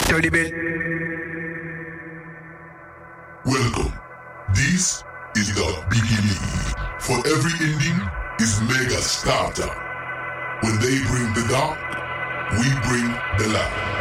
Turn the bell. Welcome. This is the beginning. For every ending is mega starter. When they bring the dark, we bring the light.